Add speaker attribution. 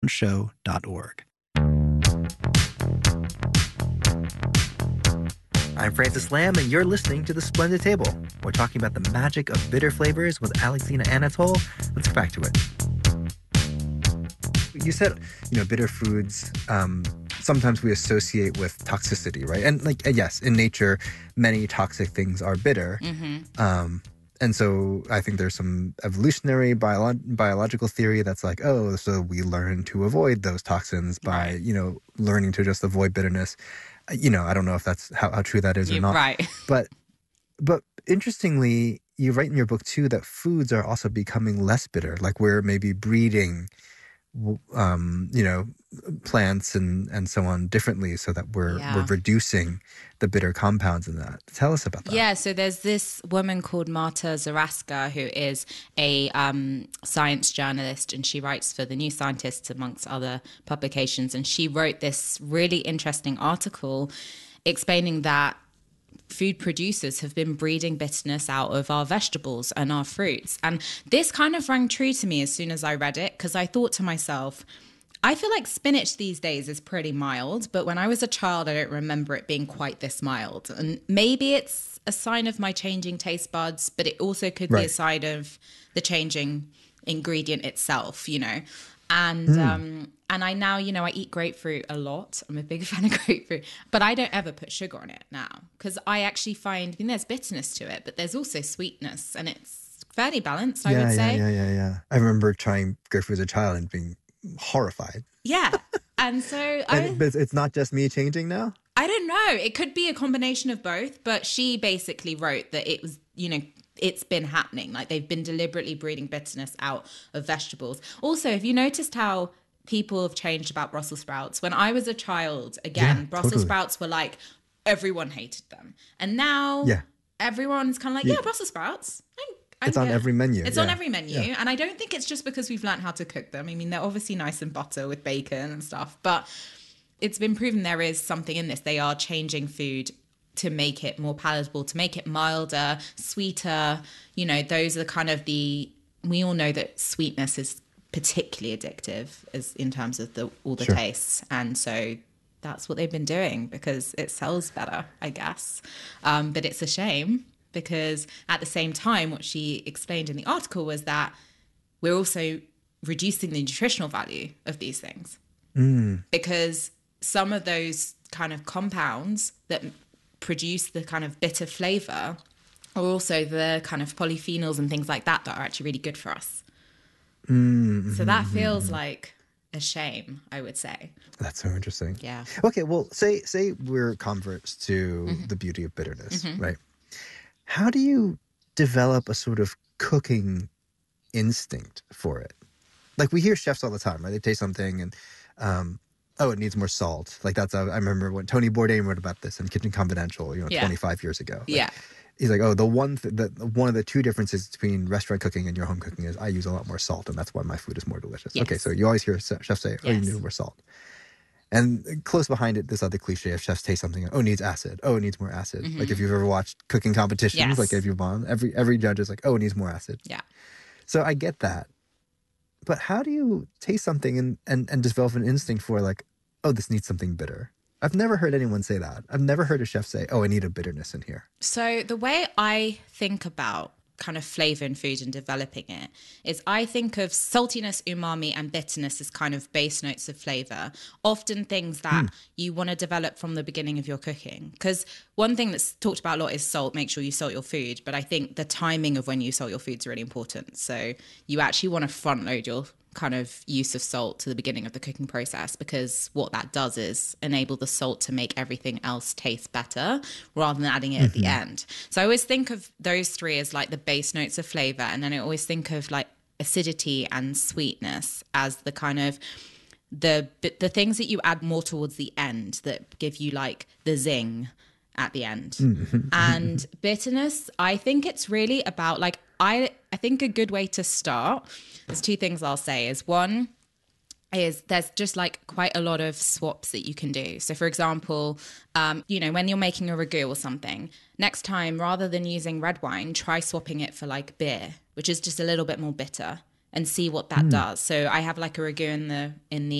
Speaker 1: show.org. I'm Francis Lamb, and you're listening to The Splendid Table. We're talking about the magic of bitter flavors with Alexina Anatol. Let's get back to it. You said, bitter foods, sometimes we associate with toxicity, right? And yes, in nature, many toxic things are bitter.
Speaker 2: Mm-hmm.
Speaker 1: And so I think there's some evolutionary biological theory that's like, so we learn to avoid those toxins by, learning to just avoid bitterness. I don't know if that's how true that is or not.
Speaker 2: Right.
Speaker 1: But interestingly, you write in your book too that foods are also becoming less bitter. Like we're maybe breeding, plants and so on differently so that we're reducing the bitter compounds in that. Tell us about that.
Speaker 2: Yeah, so there's this woman called Marta Zaraska who is a science journalist, and she writes for The New Scientist amongst other publications, and she wrote this really interesting article explaining that food producers have been breeding bitterness out of our vegetables and our fruits. And this kind of rang true to me as soon as I read it, because I thought to myself, I feel like spinach these days is pretty mild, but when I was a child, I don't remember it being quite this mild. And maybe it's a sign of my changing taste buds, but it also could be a sign of the changing ingredient itself, And I now, I eat grapefruit a lot. I'm a big fan of grapefruit, but I don't ever put sugar on it now because I actually find, there's bitterness to it, but there's also sweetness, and it's fairly balanced, I would say.
Speaker 1: Yeah. I remember trying grapefruit as a child and being horrified.
Speaker 2: Yeah. And so
Speaker 1: but it's not just me changing now?
Speaker 2: I don't know. It could be a combination of both, but she basically wrote that it was, it's been happening. Like they've been deliberately breeding bitterness out of vegetables. Also, have you noticed how people have changed about Brussels sprouts? When I was a child, Brussels sprouts were like, everyone hated them. And now everyone's kind of like, Brussels sprouts.
Speaker 1: It's on every menu.
Speaker 2: It's on every menu. Yeah. And I don't think it's just because we've learned how to cook them. I mean, they're obviously nice in butter with bacon and stuff, but it's been proven there is something in this. They are changing food to make it more palatable, to make it milder, sweeter. Those are kind of we all know that sweetness is particularly addictive as in terms of all the tastes. And so that's what they've been doing because it sells better, I guess. But it's a shame because at the same time, what she explained in the article was that we're also reducing the nutritional value of these things because some of those kind of compounds that produce the kind of bitter flavor are also the kind of polyphenols and things like that are actually really good for us. So that feels like a shame, I would say.
Speaker 1: That's so interesting.
Speaker 2: Yeah.
Speaker 1: Okay, well, say we're converts to the beauty of bitterness, right? How do you develop a sort of cooking instinct for it? Like we hear chefs all the time, right? They taste something and, it needs more salt. Like I remember when Tony Bourdain wrote about this in Kitchen Confidential, 25 years ago. He's like, one of the two differences between restaurant cooking and your home cooking is I use a lot more salt, and that's why my food is more delicious. Yes. Okay, so you always hear chefs say, you need more salt. And close behind it, this other cliche of chefs taste something, it needs acid. It needs more acid. Like if you've ever watched cooking competitions, like if you've won, every judge is like, it needs more acid.
Speaker 2: Yeah.
Speaker 1: So I get that. But how do you taste something and develop an instinct for like, this needs something bitter? I've never heard anyone say that. I've never heard a chef say, I need a bitterness in here.
Speaker 2: So the way I think about kind of flavor in food and developing it is I think of saltiness, umami, and bitterness as kind of base notes of flavor, often things that you want to develop from the beginning of your cooking. Because one thing that's talked about a lot is salt. Make sure you salt your food. But I think the timing of when you salt your food is really important. So you actually want to front load your kind of use of salt to the beginning of the cooking process, because what that does is enable the salt to make everything else taste better rather than adding it at the end. So I always think of those three as like the base notes of flavor, and then I always think of like acidity and sweetness as the kind of the things that you add more towards the end that give you like the zing at the end. And bitterness, I think it's really about like I think a good way to start, there's two things I'll say, is one is there's just like quite a lot of swaps that you can do. So for example, when you're making a ragu or something, next time rather than using red wine, try swapping it for like beer, which is just a little bit more bitter. and see what that does. So I have like a ragu in the